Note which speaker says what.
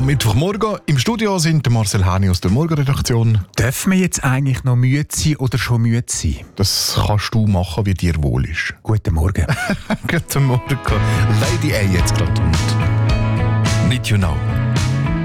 Speaker 1: am Mittwochmorgen. Im Studio sind Marcel Hani aus der Morgenredaktion.
Speaker 2: Dürfen wir jetzt eigentlich noch müde sein oder schon müde sein?
Speaker 1: Das kannst du machen, wie dir wohl ist.
Speaker 2: Guten Morgen.
Speaker 1: Guten Morgen. Lady A jetzt gerade und Need You Now.